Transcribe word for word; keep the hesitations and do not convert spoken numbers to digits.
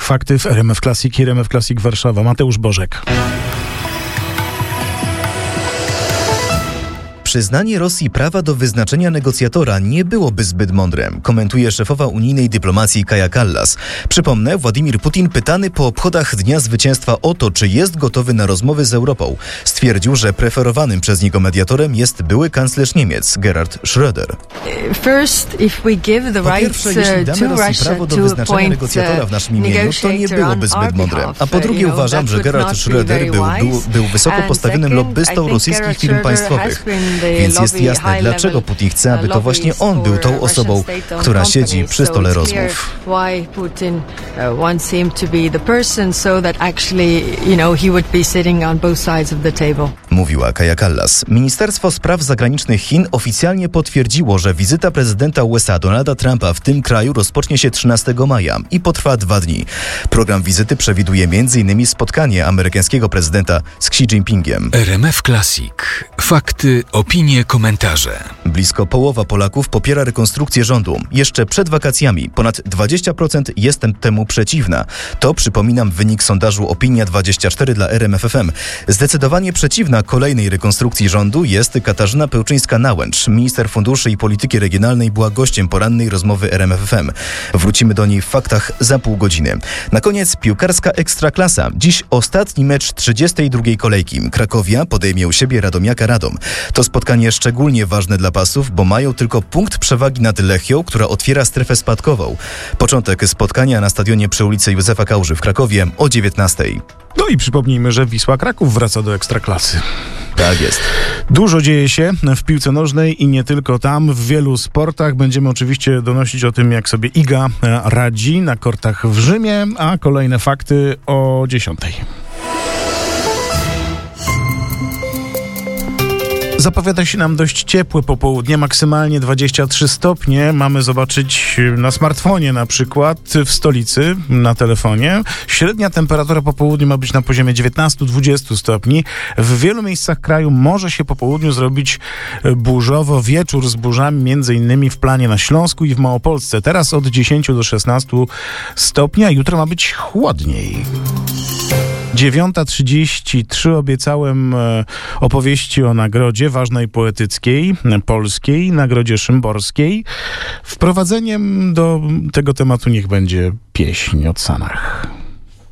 Fakty w R M F Classic i R M F Classic Warszawa. Mateusz Bożek. Przyznanie Rosji prawa do wyznaczenia negocjatora nie byłoby zbyt mądre, komentuje szefowa unijnej dyplomacji Kaja Kallas. Przypomnę, Władimir Putin, pytany po obchodach Dnia Zwycięstwa o to, czy jest gotowy na rozmowy z Europą, stwierdził, że preferowanym przez niego mediatorem jest były kanclerz Niemiec Gerhard Schröder. Po pierwsze, jeśli damy Rosji prawo do wyznaczenia negocjatora w naszym imieniu, to nie byłoby zbyt mądre. A po drugie, uważam, że Gerhard Schröder był, był, był wysoko postawionym lobbystą rosyjskich firm państwowych. Więc jest jasne, dlaczego Putin chce, aby to właśnie on był tą osobą, która siedzi przy stole rozmów. Mówiła Kaja Kallas. Ministerstwo Spraw Zagranicznych Chin oficjalnie potwierdziło, że wizyta prezydenta U S A Donalda Trumpa w tym kraju rozpocznie się trzynastego maja i potrwa dwa dni. Program wizyty przewiduje między innymi spotkanie amerykańskiego prezydenta z Xi Jinpingiem. R M F Classic. Fakty, opinie, komentarze. Blisko połowa Polaków popiera rekonstrukcję rządu. Jeszcze przed wakacjami ponad dwadzieścia procent jest temu przeciwna. To, przypominam, wynik sondażu Opinia dwadzieścia cztery dla R M F F M. Zdecydowanie przeciwna kolejnej rekonstrukcji rządu jest Katarzyna Pełczyńska-Nałęcz. Minister Funduszy i Polityki Regionalnej była gościem porannej rozmowy R M F F M. Wrócimy do niej w faktach za pół godziny. Na koniec piłkarska Ekstraklasa. Dziś ostatni mecz trzydziestej drugiej kolejki. Krakowia podejmie u siebie Radomiaka Radom. To spotkanie szczególnie ważne dla Pasów, bo mają tylko punkt przewagi nad Lechią, która otwiera strefę spadkową. Początek spotkania na stadionie przy ulicy Józefa Kaurzy w Krakowie o dziewiętnastej. No i przypomnijmy, że Wisła Kraków wraca do Ekstraklasy. Tak jest. Dużo dzieje się w piłce nożnej i nie tylko tam. W wielu sportach będziemy oczywiście donosić o tym, jak sobie Iga radzi na kortach w Rzymie, a kolejne fakty o dziesiątej. Zapowiada się nam dość ciepłe popołudnie, maksymalnie dwadzieścia trzy stopnie. Mamy zobaczyć na smartfonie na przykład, w stolicy, na telefonie. Średnia temperatura po południu ma być na poziomie dziewiętnaście do dwudziestu stopni. W wielu miejscach kraju może się po południu zrobić burzowo. Wieczór z burzami, między innymi w Planie na Śląsku i w Małopolsce. Teraz od dziesięciu do szesnastu stopni, a jutro ma być chłodniej. dziewiąta trzydzieści trzy obiecałem opowieści o nagrodzie ważnej poetyckiej, polskiej, nagrodzie szymborskiej. Wprowadzeniem do tego tematu niech będzie pieśń od Sanach.